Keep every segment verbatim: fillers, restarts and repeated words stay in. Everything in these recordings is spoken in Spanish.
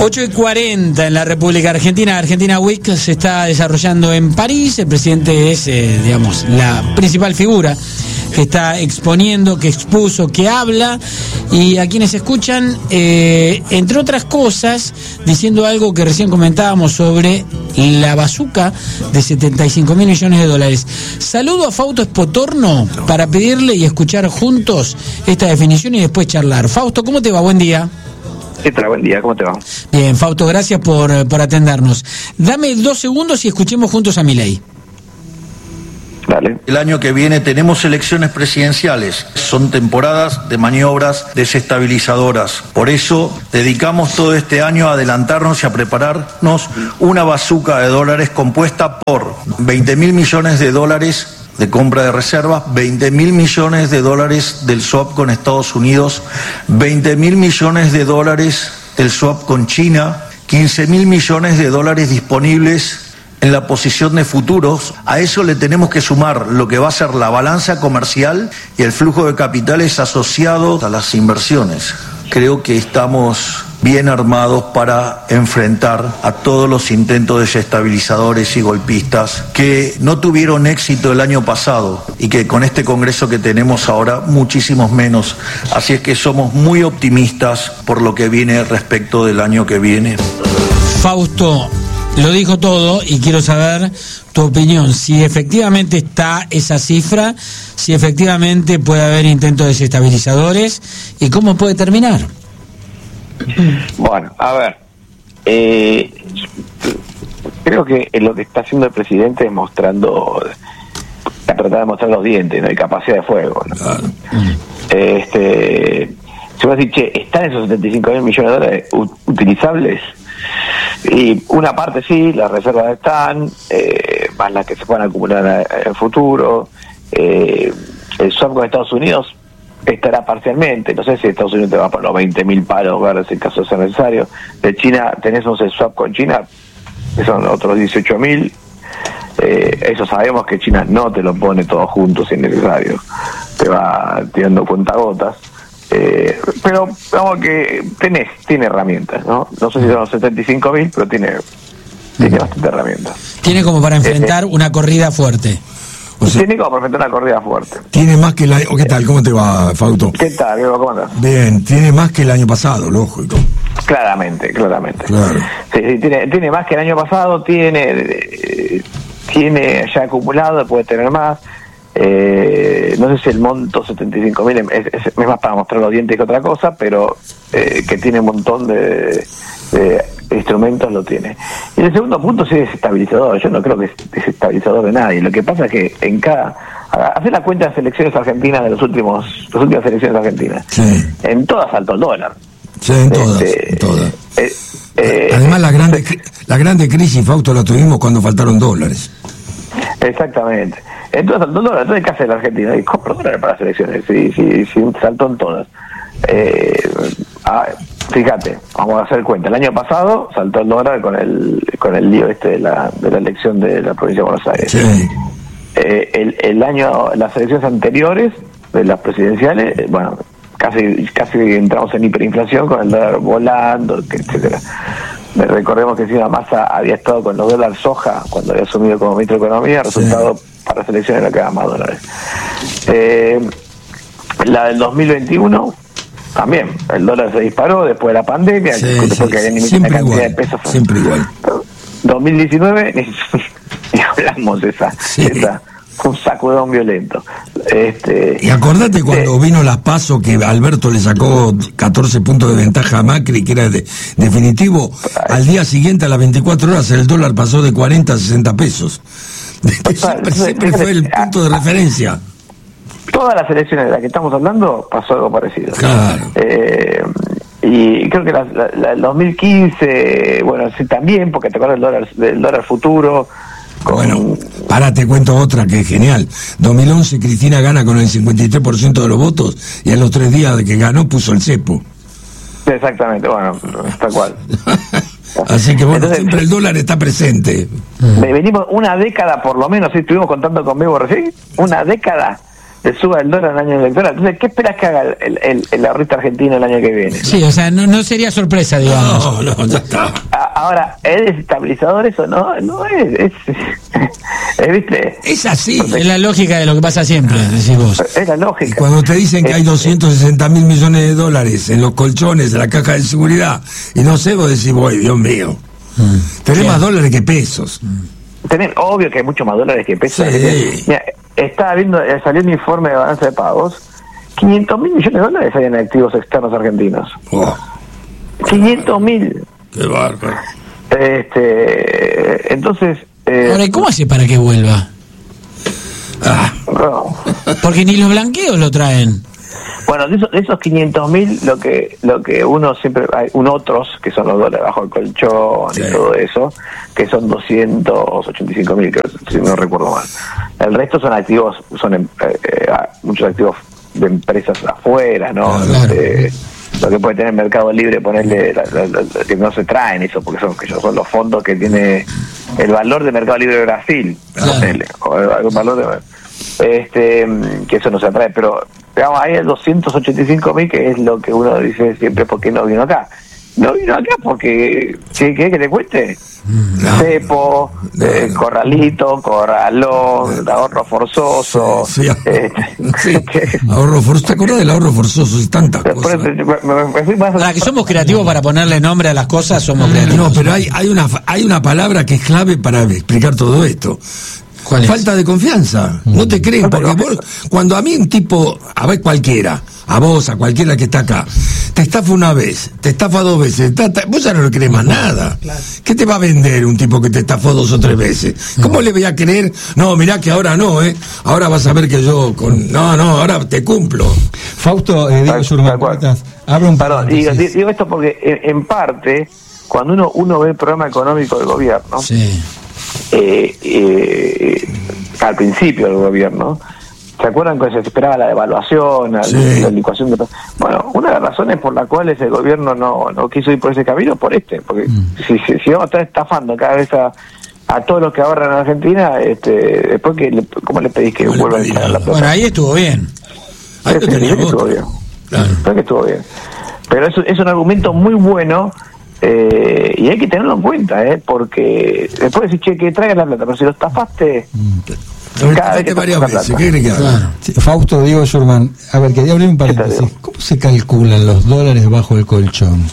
ocho y cuarenta en la República Argentina. Argentina Week se está desarrollando en París. El presidente es, eh, digamos, la principal figura que está exponiendo, que expuso, que habla, y a quienes escuchan, eh, entre otras cosas, diciendo algo que recién comentábamos sobre la bazuca de setenta y cinco mil millones de dólares. Saludo a Fausto Espotorno para pedirle y escuchar juntos esta definición y después charlar. Fausto, ¿cómo te va? Buen día. ¿Qué tal? Buen día, ¿cómo te va? Bien, Fausto, gracias por, por atendernos. Dame dos segundos y escuchemos juntos a Milei. Dale. El año que viene tenemos elecciones presidenciales. Son temporadas de maniobras desestabilizadoras. Por eso dedicamos todo este año a adelantarnos y a prepararnos una bazuca de dólares compuesta por veinte mil millones de dólares de compra de reservas, veinte mil millones de dólares del swap con Estados Unidos, veinte mil millones de dólares del swap con China, quince mil millones de dólares disponibles en la posición de futuros. A eso le tenemos que sumar lo que va a ser la balanza comercial y el flujo de capitales asociado a las inversiones. Creo que estamos bien armados para enfrentar a todos los intentos desestabilizadores y golpistas que no tuvieron éxito el año pasado y que con este Congreso que tenemos ahora muchísimos menos. Así es que somos muy optimistas por lo que viene respecto del año que viene. Fausto, lo dijo todo y quiero saber tu opinión, si efectivamente está esa cifra, si efectivamente puede haber intentos desestabilizadores y cómo puede terminar. Bueno, a ver, eh, creo que lo que está haciendo el presidente es mostrando, tratar de mostrar los dientes, ¿no? Y capacidad de fuego, ¿no? Claro. Este, se va a decir, che, ¿están esos setenta y cinco mil millones de dólares utilizables? Y una parte sí, las reservas están, eh, más las que se puedan acumular en el futuro. Eh, el swap con Estados Unidos estará parcialmente, no sé si Estados Unidos te va por los veinte mil palos verdes en caso de ser necesario. De China tenemos el swap con China, que son otros dieciocho mil. Eh, eso sabemos que China no te lo pone todo junto si es necesario, te va tirando cuentagotas. Eh, pero vamos que tenés, tiene herramientas, ¿no? No sé si son los setenta y cinco mil, pero tiene, tiene bastante herramientas. Tiene como para enfrentar eh, una corrida fuerte. O sea, tiene como para enfrentar una corrida fuerte. Tiene más que el año... ¿Qué tal? ¿Cómo te va, Fausto? ¿Qué tal? ¿Cómo andás? Bien, tiene más que el año pasado, lógico. Claramente, claramente. Claro. Sí, sí, tiene, tiene más que el año pasado, tiene, eh, tiene ya acumulado, puede tener más. Eh, no sé si el monto setenta y cinco mil es, es, es más para mostrar los dientes que otra cosa, pero eh, que tiene un montón de, de instrumentos, lo tiene. Y el segundo punto sí es desestabilizador. Yo no creo que es desestabilizador de nadie. Lo que pasa es que en cada... Hacer la cuenta de las elecciones argentinas de los últimos las últimas elecciones argentinas, sí. En todas saltó el dólar. Sí, en todas, este, en todas. Eh, eh, Además la grande, la grande crisis, Fausto, la tuvimos cuando faltaron dólares. Exactamente. Entonces, saltó el dólar. Entonces, ¿qué hace la Argentina? Y compra dólares para las elecciones. Sí, sí, sí, saltó en todas. Eh, a, fíjate, vamos a hacer cuenta. El año pasado saltó el dólar con el con el lío este de la de la elección de la provincia de Buenos Aires. Sí. Eh, el, el año, las elecciones anteriores de las presidenciales, eh, bueno, casi casi entramos en hiperinflación con el dólar volando, etcétera. Recordemos que encima Massa había estado con los dólares soja cuando había asumido como ministro de Economía, resultado sí. Para las elecciones no quedaban más dólares. Eh, la del dos mil veintiuno también, el dólar se disparó después de la pandemia, sí, después sí, que había sí. Siempre cantidad igual, de pesos. Siempre igual. dos mil diecinueve ni hablamos de esa, sí. esa un sacudón violento. Este, y acordate cuando este, vino las PASO que Alberto le sacó catorce puntos de ventaja a Macri, que era de, definitivo. Al día siguiente, a las veinticuatro horas, el dólar pasó de cuarenta a sesenta pesos. Siempre, siempre fue el punto de referencia. Todas las elecciones de las que estamos hablando pasó algo parecido. Claro. Eh, y creo que la, la, la, el dos mil quince, bueno, sí, también, porque te acuerdas del dólar, del dólar futuro. Con... Bueno, pará, te cuento otra que es genial. dos mil once Cristina gana con el cincuenta y tres por ciento de los votos y a los tres días de que ganó puso el cepo. Exactamente, bueno, tal cual. Así que bueno, entonces, siempre el dólar está presente. Venimos una década por lo menos, ¿sí? Estuvimos contando con Bebo recién, una década le suba el dólar en el año electoral. Entonces, ¿qué esperas que haga el, el, el ahorrista argentino el año que viene? Sí, o sea, no, no sería sorpresa, digamos. No, no, ya está. A, ahora, ¿es desestabilizador eso? No, no es, es, es ¿viste? Es así. Es la lógica de lo que pasa siempre, decís vos. Es la lógica. Cuando te dicen que hay doscientos sesenta mil millones de dólares en los colchones, en la caja de seguridad, y no sé, vos decís, voy, Dios mío, mm. tenés más dólares que pesos. Mm. Tenés, obvio que hay mucho más dólares que pesos. Sí. Mira, estaba viendo, salió un informe de balanza de pagos, quinientos mil millones de dólares hay en activos externos argentinos. Oh. quinientos mil. Qué bárbaro. Este, entonces... Eh, Ahora, ¿y cómo hace para que vuelva? Ah. No. Porque ni los blanqueos lo traen. Bueno, de esos, de esos quinientos mil, lo que lo que uno siempre... Hay un otros, que son los dólares bajo el colchón, sí, y todo eso, que son doscientos ochenta y cinco mil, si no recuerdo mal. El resto son activos, son eh, eh, muchos activos de empresas afuera, ¿no? Claro. Eh, lo que puede tener Mercado Libre, ponerle la, la, la, que no se traen eso, porque son que son los fondos que tiene el valor de Mercado Libre de Brasil, claro, ponerle, o algún valor de, este que eso no se atrae, pero digamos hay el doscientos ochenta y cinco mil, que es lo que uno dice siempre, ¿por qué no vino acá? No vino acá porque, ¿qué querés que te cueste? No. Cepo, no, eh, no. Corralito, corralón, ahorro forzoso. Sí, sí, eh, sí. Ahorro forzoso. ¿Te acuerdas del ahorro forzoso? Y tantas cosas. Para que somos creativos para ponerle nombre a las cosas, somos creativos. No, pero hay, hay, una, hay una palabra que es clave para explicar todo esto. ¿Cuál es? Falta de confianza. Mm. No te creen, porque vos, cuando a mí un tipo, a ver cualquiera, a vos, a cualquiera que está acá, te estafa una vez, te estafa dos veces, te, te, vos ya no le crees más nada. Claro. ¿Qué te va a vender un tipo que te estafó dos o tres veces? ¿Cómo mm. le voy a creer? No, mirá que ahora no, ¿eh? Ahora vas a ver que yo, con no, no, ahora te cumplo. Fausto, eh, digo, Surman, abre un Perdón, digo, digo esto porque en, en parte, cuando uno, uno ve el programa económico del gobierno, sí. Eh, eh, al principio del gobierno, ¿se acuerdan que se esperaba la devaluación, la, sí. la licuación de... Bueno, una de las razones por las cuales el gobierno no, no quiso ir por ese camino, por este, porque mm. si, si, si vamos a estar estafando cada vez a, a todos los que ahorran en Argentina, este, después que le, ¿cómo le pedís que vuelvan a echar la plata? Bueno, ahí estuvo bien. Ahí sí, sí, sí, estuvo bien. Claro. Creo que estuvo bien. Pero es, es un argumento muy bueno. Eh, y hay que tenerlo en cuenta, ¿eh? Porque después decís, che, que traigan la plata, pero si lo estafaste, mm. cada vez que varias veces, ¿qué crees que claro. Sí, Fausto, Diego Schurman, a ver, quería abrir un paréntesis. ¿Cómo se calculan los dólares bajo el colchón?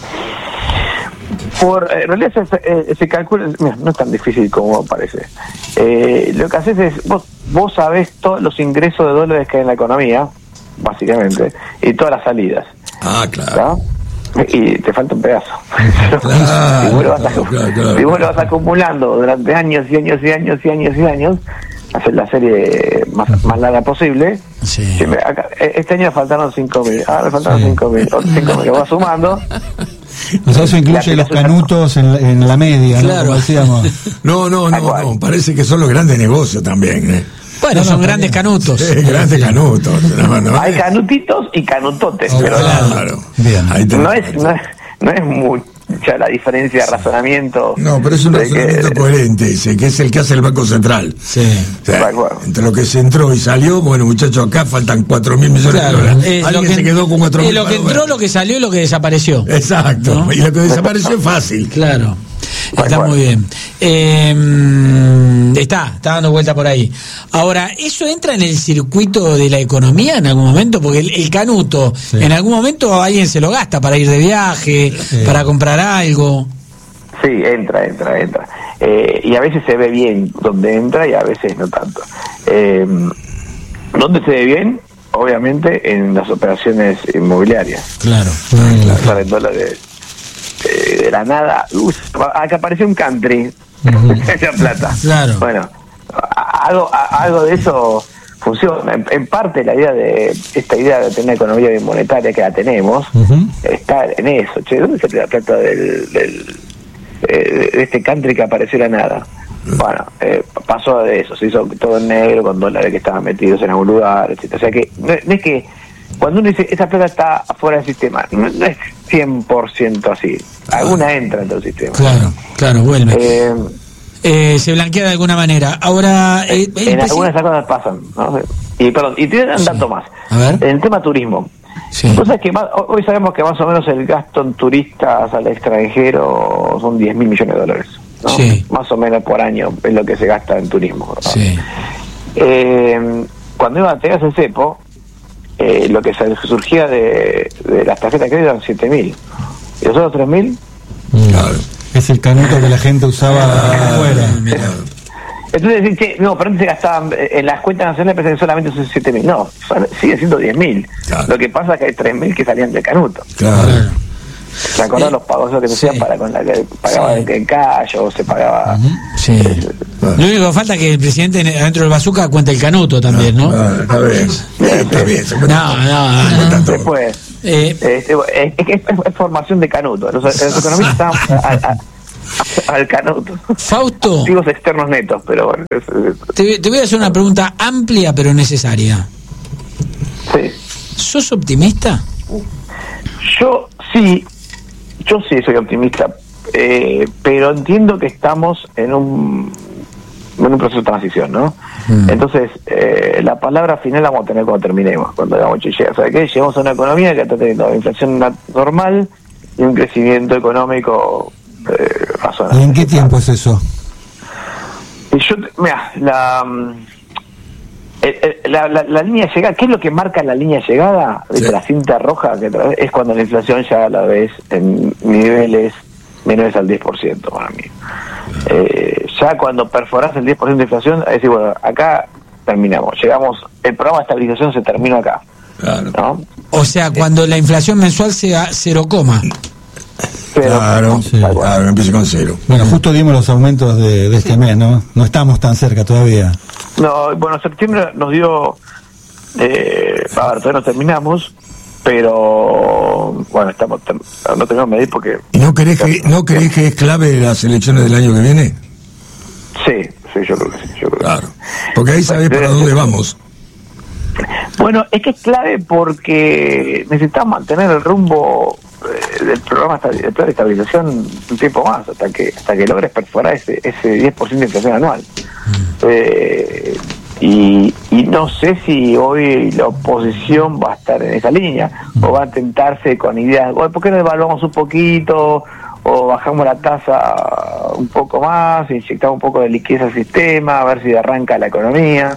Por, en realidad se, se, se calcula, mira, no es tan difícil como parece. Eh, lo que haces es, vos, vos sabés todos los ingresos de dólares que hay en la economía, básicamente, y todas las salidas. Ah, claro. ¿Sí? Y te falta un pedazo. Claro, si vos lo vas, a, claro, claro. si vos lo vas acumulando durante años y años y años y años y años, hacer la serie más, más larga posible. Sí. Sí, acá, este año me faltaron cinco mil, ahora me faltaron cinco mil, otros cinco mil, lo vas sumando. O sea, eso incluye los canutos en la, en la media, claro. ¿no? No, no, no, no, parece que son los grandes negocios también, ¿eh? Bueno, no, son no, grandes canutos. Sí, grandes canutos. No, no, hay canutitos y canutotes, oh, pero claro. Bien, no, es, no, es, no es mucha la diferencia de razonamiento. No, pero es un razonamiento que, coherente ese, que es el que hace el Banco Central. Sí. O sea, entre lo que se entró y salió, bueno, muchachos, acá faltan cuatro mil millones claro, de dólares. Eh, Alguien que, se quedó con cuatro mil. Lo que entró, dólares. Lo que salió y lo que desapareció. Exacto. ¿No? Y lo que desapareció es fácil. Claro. Está muy bien. Eh, está, está dando vuelta por ahí. Ahora, ¿eso entra en el circuito de la economía en algún momento? Porque el, el canuto, sí. en algún momento alguien se lo gasta para ir de viaje, sí. para comprar algo. Sí, entra, entra, entra. Eh, y a veces se ve bien donde entra y a veces no tanto. Eh, ¿Dónde se ve bien? Obviamente en las operaciones inmobiliarias. Claro. Claro. Claro. En dólares. Eh, de la nada, uh, acá apareció un country, uh-huh. esa plata. Claro. Bueno, algo, algo de eso funciona. En, en parte la idea de esta idea de tener una economía bien monetaria que la tenemos, uh-huh. está en eso. Che, ¿dónde se la plata del, del eh, de este country que apareció de la nada? Bueno, eh, pasó de eso, se hizo todo en negro con dólares que estaban metidos en algún lugar, etcétera. O sea que no, no es que cuando uno dice esa plata está fuera del sistema, no, no es cien por ciento así. Alguna ah, entra en el sistema. Claro, claro, vuelve. Eh, eh, se blanquea de alguna manera. Ahora, eh, en algunas cosas pasan, ¿no? Y perdón, y tiene un Sí. dato más. A ver. En el tema turismo. Sí. Entonces, que más, hoy sabemos que más o menos el gasto en turistas al extranjero son diez mil millones de dólares, ¿no? Sí. Más o menos por año es lo que se gasta en turismo, ¿verdad? Sí. Eh, cuando iba a tener ese cepo, eh, lo que se- surgía de, de las tarjetas de crédito eran siete mil. ¿Y los otros tres mil? Claro. Es el canuto que la gente usaba Ah, afuera. mirá. Entonces decir, che, no, pero antes se gastaban, eh, en las cuentas nacionales parece que solamente son siete mil. No, son- sigue siendo diez mil. Claro. Lo que pasa es que hay tres mil que salían de canuto. Claro. Claro. ¿Se acuerdan Eh, los pagos esos que se sí. hacían para con la que pagaba Sí. el, el cash o se pagaba? Sí. Lo único que falta es que el presidente adentro del bazooka cuente el canuto también, ¿no? Ah, está bien. Está bien. se No, cuenta no, todo. no. Se cuenta todo. Después, Eh, este, es, es, que es, es formación de canuto. Los, los economistas estaban a- a- a- al canuto. Fausto, Activos externos netos, pero bueno. es- es- te, te voy a hacer una pregunta amplia pero necesaria. sí. ¿Sos optimista? Yo sí, yo sí soy optimista, eh, pero entiendo que estamos en un, en un proceso de transición, ¿no? Mm. Entonces, eh, la palabra final la vamos a tener cuando terminemos, cuando digamos, che, llega, ¿sabes qué? Llegamos a una economía que está teniendo inflación na- normal y un crecimiento económico eh, razonable. ¿Y en qué tiempo es eso? Y yo, mira, la, mm, el- el- la, la, la línea de llegada, ¿qué es lo que marca la línea de llegada? Sí. De la cinta roja, que tra- es cuando la inflación ya la ves en niveles menores al diez por ciento para mí. Eh, ya cuando perforás el diez por ciento de inflación, es decir, bueno, acá terminamos, llegamos, el programa de estabilización se terminó acá, Claro. ¿no? O sea, cuando la inflación mensual sea cero coma. Pero, Claro, Sí. tal cual. claro, empieza con cero. Bueno, justo dimos los aumentos de, de este mes, ¿no? No estamos tan cerca todavía. No, bueno, septiembre nos dio, eh, a ver, todavía no terminamos, pero bueno, estamos tem- no tenemos que medir porque ¿Y no crees que, no crees que es clave las elecciones del año que viene? sí, sí, yo creo que sí, yo creo que Claro. Porque ahí sabés para dónde vamos. sí. Bueno, es que es clave porque necesitamos mantener el rumbo eh, del programa esta- del plan de estabilización un tiempo más, hasta que hasta que logres perforar ese ese diez por ciento de inflación anual. Eh, y, y no sé si hoy la oposición va a estar en esa línea o va a tentarse con ideas, "Oye, ¿por qué no devaluamos un poquito o bajamos la tasa un poco más, inyectamos un poco de liquidez al sistema, a ver si arranca la economía"?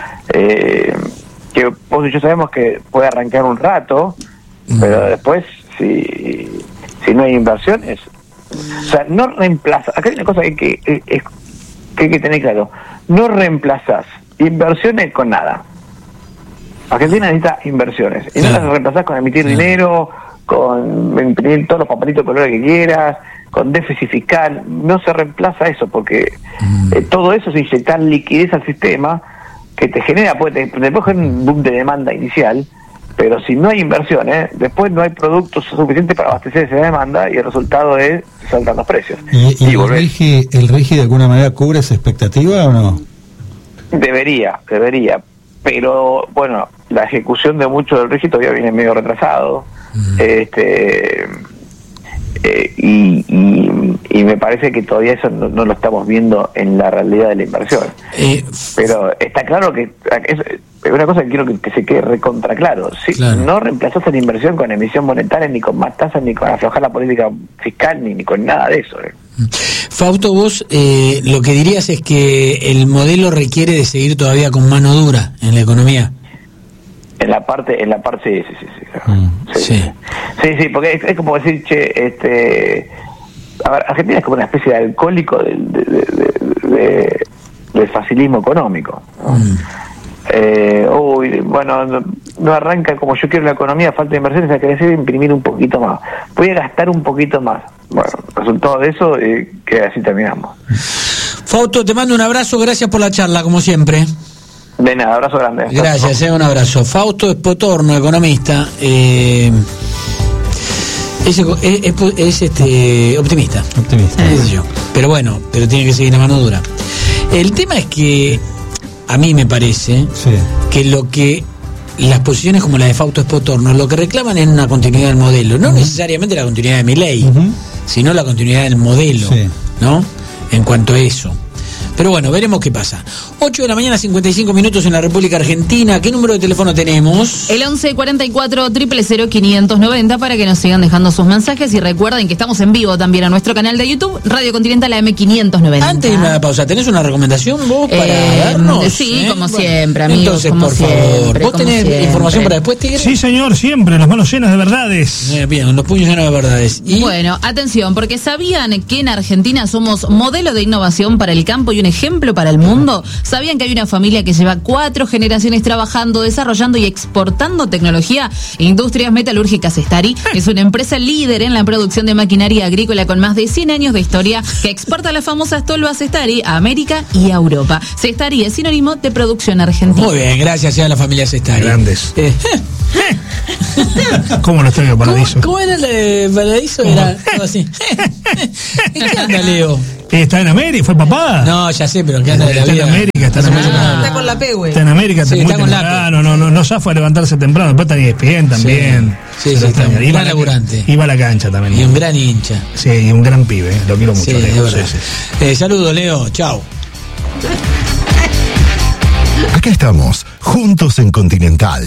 Eh, que vos y yo sabemos que puede arrancar un rato, pero después si, si no hay inversiones, o sea, no reemplaza, acá hay una cosa que, que, que, que hay que tener claro, no reemplazás inversiones con nada. Argentina necesita inversiones y no Claro. las reemplazás con emitir Claro. dinero, con imprimir todos los papelitos de colores que quieras, con déficit fiscal. No se reemplaza eso porque Mm. eh, todo eso es inyectar liquidez al sistema que te genera, pues, te, después genera un boom de demanda inicial, pero si no hay inversiones, después no hay productos suficientes para abastecer esa demanda y el resultado es saltar los precios. ¿Y, y el, volvés- regi, el regi de alguna manera cubre esa expectativa o no? Debería, debería, pero bueno, la ejecución de mucho del régimen todavía viene medio retrasado, este eh, y, y, y me parece que todavía eso no, no lo estamos viendo en la realidad de la inversión. Eh, Pero está claro que es, es una cosa que quiero que, que se quede recontra claro. Sí, Claro. no reemplazás la inversión con emisión monetaria, ni con más tasas, ni con aflojar la política fiscal, ni, ni con nada de eso. eh. Fausto, vos eh, lo que dirías es que el modelo requiere de seguir todavía con mano dura en la economía. En la parte, en la parte, sí, sí, sí. sí. Mm. Sí, Sí. sí, sí, sí, porque es, es como decir, che, este, a ver, Argentina es como una especie de alcohólico del, de, de, de- de- del facilismo económico, ¿no? Mm. Eh, uy, bueno, no, no arranca como yo quiero la economía, falta de inversiones, hay que decir imprimir un poquito más, voy a gastar un poquito más. Bueno, resultado de eso, eh, que así terminamos. Fausto, te mando un abrazo, gracias por la charla, como siempre. De nada, abrazo grande. Gracias, eh, un abrazo. Fausto Espotorno, economista, eh, es, eco- es- es- es, este, optimista. Optimista. Qué sé yo. Pero bueno, pero tiene que seguir la mano dura. El tema es que a mí me parece Sí. que lo que las posiciones como la de Fausto Espotorno lo que reclaman es una continuidad del modelo, no necesariamente la continuidad de Milei, Ujú. sino la continuidad del modelo, Sí. ¿no? En cuanto a eso. Pero bueno, veremos qué pasa. ocho de la mañana, cincuenta y cinco minutos en la República Argentina. ¿Qué número de teléfono tenemos? El once cuarenta y cuatro, cero cero cero, quinientos noventa para que nos sigan dejando sus mensajes y recuerden que estamos en vivo también a nuestro canal de YouTube, Radio Continental A M quinientos noventa. Antes de irme a la pausa, ¿tenés una recomendación vos para eh, darnos? Sí, ¿eh? como Bueno, siempre, amigos. Entonces, como por siempre, favor, ¿vos como tenés siempre. información para después, Tigre? Sí, señor, siempre, las manos llenas de verdades. Eh, bien, los puños llenos de verdades. ¿Y? Bueno, atención, porque ¿sabían que en Argentina somos modelo de innovación para el campo y un ejemplo para el mundo? ¿Sabían que hay una familia que lleva cuatro generaciones trabajando, desarrollando y exportando tecnología? Industrias Metalúrgicas Sestari es una empresa líder en la producción de maquinaria agrícola con más de cien años de historia que exporta las famosas tolvas Sestari a América y a Europa. Sestari es sinónimo de producción argentina. Muy bien, gracias a la familia Sestari. Grandes. Eh, ¿Cómo no estoy en Paradiso? ¿Cómo, ¿Cómo era el de Paradiso? Era algo así. ¿En qué anda, Leo? ¿Está en América? ¿Fue papá? No, ya sé, pero ¿en qué anda de la Está en vida? América, está en América. Está con la P, güey. Está en América, Sí, muy está con la temprano, no, no, no ya fue a levantarse temprano, después está en E S P N también. Sí, Se sí, lo está extraña. un Iba gran a la- laburante. Iba a la cancha también. Y un gran hincha. Sí, y un gran pibe, lo quiero mucho. Sí, Leo, es verdad. sí, sí. Eh, saludos, Leo. Chao. Acá estamos, juntos en Continental.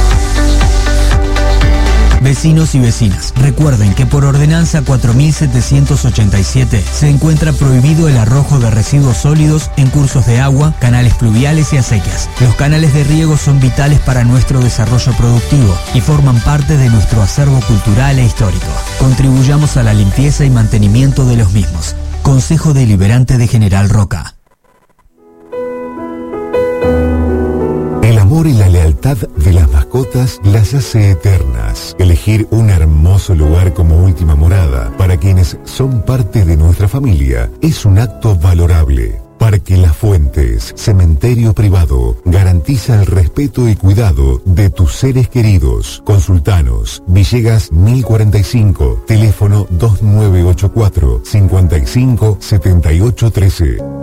Vecinos y vecinas, recuerden que por ordenanza cuatro mil setecientos ochenta y siete se encuentra prohibido el arrojo de residuos sólidos en cursos de agua, canales pluviales y acequias. Los canales de riego son vitales para nuestro desarrollo productivo y forman parte de nuestro acervo cultural e histórico. Contribuyamos a la limpieza y mantenimiento de los mismos. Consejo Deliberante de General Roca. El amor y la lealtad de las mascotas las hace eternas. Elegir un hermoso lugar como última morada para quienes son parte de nuestra familia es un acto valorable. Parque Las Fuentes, cementerio privado, garantiza el respeto y cuidado de tus seres queridos. Consultanos, Villegas mil cuarenta y cinco, teléfono dos nueve ocho cuatro, cinco cinco, siete ocho uno tres.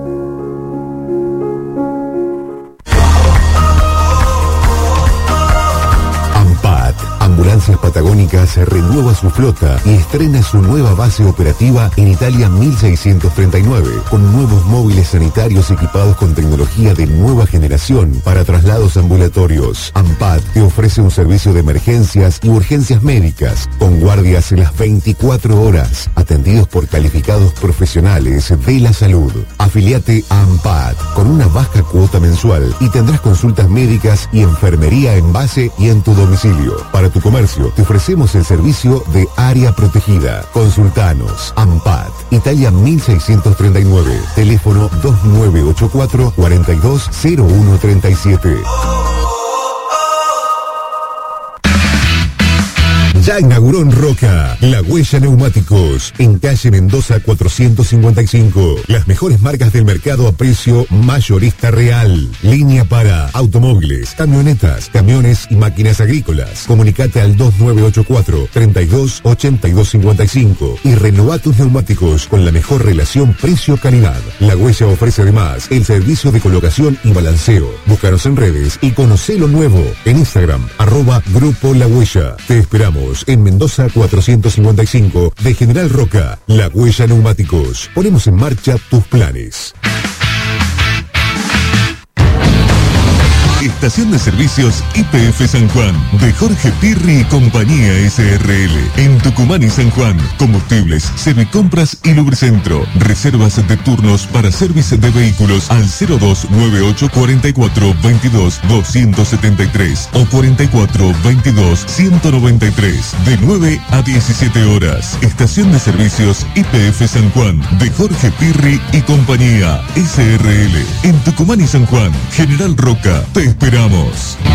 Ambulancias Patagónicas renueva su flota y estrena su nueva base operativa en Italia mil seiscientos treinta y nueve, con nuevos móviles sanitarios equipados con tecnología de nueva generación para traslados ambulatorios. AMPAT te ofrece un servicio de emergencias y urgencias médicas, con guardias en las veinticuatro horas, atendidos por calificados profesionales de la salud. Afiliate a AMPAT con una baja cuota mensual y tendrás consultas médicas y enfermería en base y en tu domicilio. Para tu comercio, te ofrecemos el servicio de área protegida. Consultanos. AMPAT, Italia mil seiscientos treinta y nueve, teléfono dos nueve ocho cuatro, cuatro dos cero uno tres siete. Ya inauguró en Roca La Huella Neumáticos, en calle Mendoza cuatrocientos cincuenta y cinco. Las mejores marcas del mercado a precio mayorista real. Línea para automóviles, camionetas, camiones y máquinas agrícolas. Comunicate al dos nueve ocho cuatro, treinta y dos, ochenta y dos cincuenta y cinco y renová tus neumáticos con la mejor relación precio-calidad. La Huella ofrece además el servicio de colocación y balanceo. Búscanos en redes y conocé lo nuevo en Instagram, arroba Grupo La Huella. Te esperamos en Mendoza cuatrocientos cincuenta y cinco de General Roca. La Huella Neumáticos. Ponemos en marcha tus planes. Estación de Servicios Y P F San Juan, de Jorge Pirri y Compañía S R L. En Tucumán y San Juan, combustibles, servicompras y lubricentro. Reservas de turnos para servicio de vehículos al cero dos nueve ocho cuatro cuatro veintidós doscientos setenta y tres o cuarenta y cuatro veintidós ciento noventa y tres, de nueve a diecisiete horas. Estación de Servicios Y P F San Juan, de Jorge Pirri y Compañía S R L. En Tucumán y San Juan, General Roca, te esperamos.